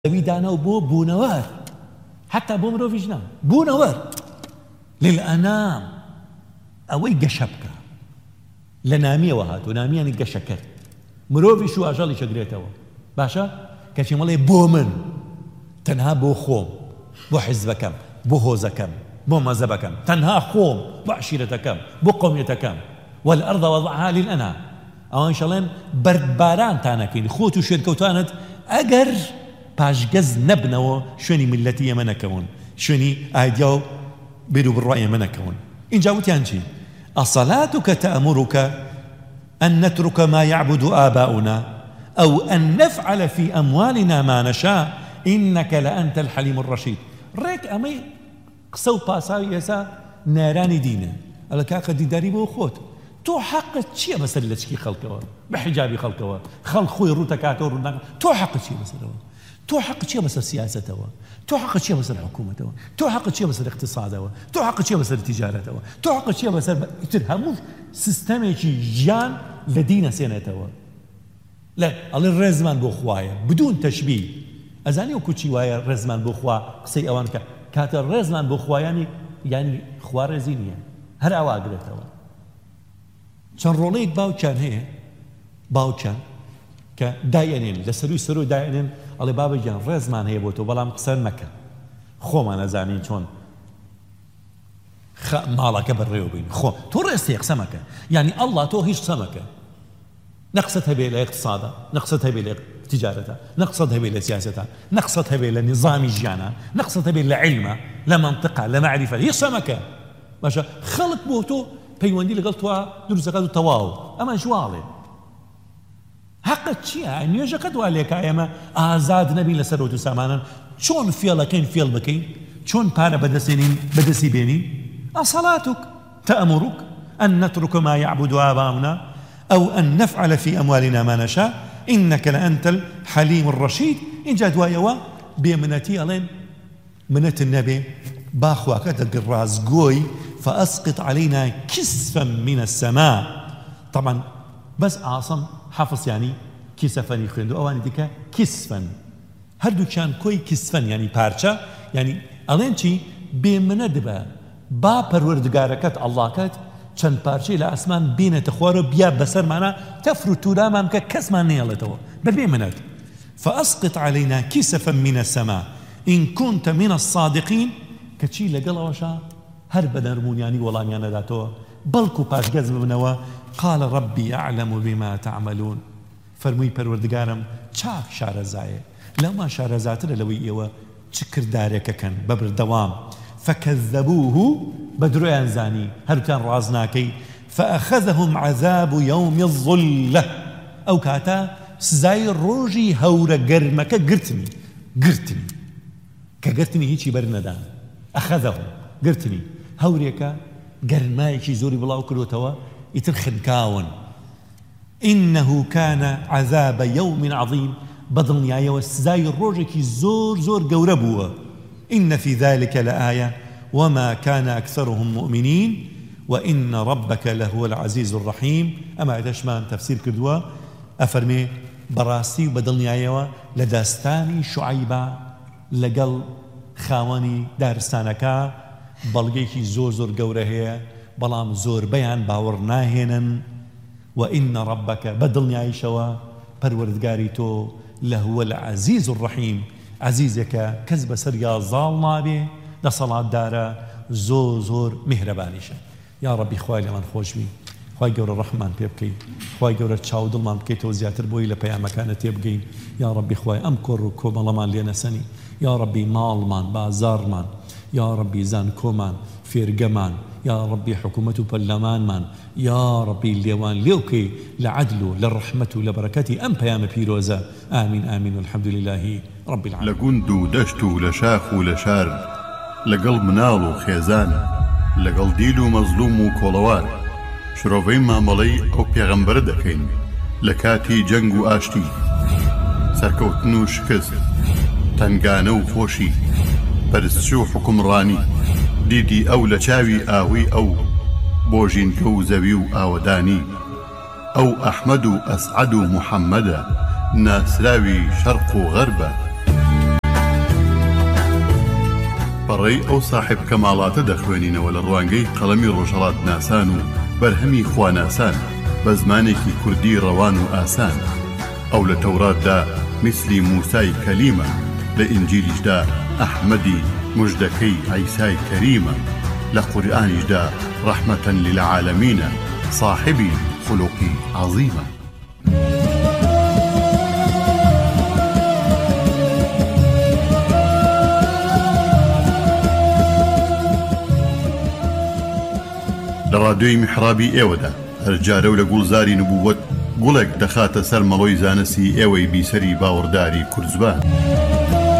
زەویدانە و بۆ بوونەوەر حتا بۆ مرۆڤیش نا بوونەوەر للئەنام ئەوەی گەشە بکە لە نامیەوە هاتووە نامیانی گەشە کرد مرۆڤیش و ئاژەڵی شەگرێتەوە باشە کەچی مەڵێ بۆ من تەنها بۆ خۆم بۆ حیزبەکەم بۆ هۆزەکەم بۆ مەزەبەکەم تەنها خۆم بۆ عشیرەتەکەم بۆ قۆمیەتەکەم والأرض وضعها للأنام ئەوان شەڵێن بەردبارانتانەکەین خۆت و شوێنکەوتانت ئەگەر پاشگەز نەبنەوە شوێنی میلەتی ئێمە نەکەون شوێنی ئایدیا و بیر و بڕوای ئێمە نەکەون اینجا وتیان چی ئەصەلاتك تأمرك أن نترك ما يعبد آباؤنا أو أن نفعل في أموالنا ما نشاء إنك لأنت الحليم الرشيد ڕێک ئەمەی قسە و پاساوی ئێسا نارانی دینە ئەڵە کاکە دیداری بۆ خۆت تۆ حەقت چییە بەسەر لە چکی خەڵکەوە بە حیجابی خەڵکەوە خەڵک خۆی ڕووتەکاتەوە ڕووناکە تۆ حەقت چییە بەسەرەوە تۆ حەقت چییە بەسەر سیاسەتەوە تۆ حەقت چییە بەسەر حکوومەتەوە تۆ حەقت چییە بەسەر اقتصادەوە تۆ حەقت چییە بەسەر تیجارەتەوە تۆ حەقت چییە بەسەر ئیتر هەموو سیستەمێکی ژیان لە دینە سێنێتەوە لە ئەڵێ ڕێزمان بۆ خوایە بدون تەشبیه ئەزانی وەکو چی وایە ڕێزمان بۆ خوا قسەی ئەوان کە کاتە ڕێزمان بۆ خوایانی یعنی خوا ڕێزی نییە هەر ئاواگرێتەوە چەند ڕۆڵەیەک باوکیان هەیە باوکیان کە دایەنێن لە سەروی سەرۆی دایەنێن ئەڵێ بابەجیان ڕێزمان هەیە بۆ تۆ بەڵام قسە مەکە خۆمان نەزانین چۆن ماڵەکە بەڕێوە بین خۆ تۆ ڕێستەیە قسە مەکە یعنی ئەڵڵا تۆ هیچ قسە مەکە نەقسەت هەبێ لە اقتصادە نەقسەت هەبێ لە تجارەتە نەقسەت هەبێ لە سیاسەتە نەقسەت هەبێ لە نظامی ژیانە نەقسەت هەبێ لە عیلمە لە منطقە لە معریفە هیچ قسە مەکە باشە خەڵک بۆ تۆ پەیوەندی لەگەڵ تۆ دروستەکات و تەواو ئەمە ژواڵێ حەقت چییە نوێژەکەت وا لێکا ئێمە ئازاد نەبین لەسەر ڕۆت و سامانن چۆن فێڵەکەین فێڵ بکەین چۆن پارە بەدەستی بێنین ئەصەلاتك تأمرك أن نترك ما يعبد آباؤنا أو أن نفعل في أموالنا ما نشاء إنك لأنت الحليم الرشيد إن جاء دوايوا بمنتي ألين منت النبي باخواك القراز قوي فأسقط علينا كسفا من السماء طبعا بس عاصم حافظ يعني كسفا يخندو أواني ديكا كسفا هردو كان كوي كسفا يعني بارشا يعني ألين شي بمندبا با پروردگاركت الله كت چەند پارچەی لە ئاسمان بینێتە خوارە بیا بەسەر مانە تەفر و توورا کە کەسمان نێڵێتەوە بەبێ منەت فأسقط علينا كسفا من السماء إن كنت من الصادقين کەچی لەگەڵەوەشە هەر بە نەرمونیانی وەڵامیان نەداتەوە بەڵکو پاشگەز ببنەوە قال ربي أعلم بما تعملون فەرمووی پەروەردگارم چاک شارەزایە لەومان شارەزاترە لەوەی ئێوە چ کردارێکەکەن بەبردەوام فكذبوه بدريان زاني هرتان رازناكي فأخذهم عذاب يوم الظلة أو كاتا سزاي روجي هورا قرمك قرتني كقرتني هيجي برندان أخذهم قرتني هوريكا قرمايكي زوري بلاو كروتوا يترخن كاون إنه كان عذاب يوم عظيم بدل نيايا والسزاي روجي زور قوربوا إن في ذلك لآية وما كان أكثرهم مؤمنين وإن ربك لهو العزيز الرحيم أما عدشمان تفسير كردوا أفرمي براسي وبدلني آيوة لداستاني شعيبة لقل خاواني دارستانكا بلغيكي زور قوره هي بلام زور بيان باورناهنا وإن ربك بدلني عيشوا پروردگاری تو لهو العزيز الرحيم عزيزك كذب سريا ظالنا به لصلاة دارا زور مهربانيشة يا ربي خوالي من خوش بي خواهي قورة الرحمن بيبكي خواهي قورة تشاود الله بكي توزياتر بوي لبيا مكانت يبقي يا ربي خواهي أمكر كوم الله مان لينا سني يا ربي مال مان بازار مان يا ربي زان كومان فيرقمان يا ربي حكومته برلمان مان يا ربي اليوان ليوكي لعدله للرحمة لبركته أم بيام بيروزا آمين والحمد لله رب العالمين لقندو دشتو لشاخ لشار لقل منالو خيزان لقل ديلو مظلوم كولوار شروفين ماملي أو پیغمبر دكين لكاتي جنگو آشتي سركوتنو شكست تنگانو خوشي پرسشو حكمراني دیدی ئەو لە چاوی ئاوی ئەو بۆ ژینکە و زەوی و ئاوەدانی ئەو ئەحمەد و ئەسعەد و محەممەدە ناسراوی شەرق و غەربە چاوەڕێی ئەو ساحب کەماڵاتە دەخوێنینەوە لە ڕوانگەی قەڵەمی ڕۆژهەڵات ناسان و بەرهەمی خواناسان بە زمانێکی کوردی ڕەوان و ئاسان. ئەو لە تەوراتدا میسلی موسای کەلیمە، لە ئینجیلیشدا ئەحمەدی مژدەکەی عیسای کەریمە، لە قورئانیشدا ڕەحمەتەن للعالەمینە، صاحبی خولوقی عەظیمە. لە ڕادیۆی میحرابی ئێوەدا هەرجارە و لە گوڵزاری نبووەت گوڵێک دەخاتە سەر مەڵۆی زانستی ئێوەی بیسەری باوەڕداری کورزبان.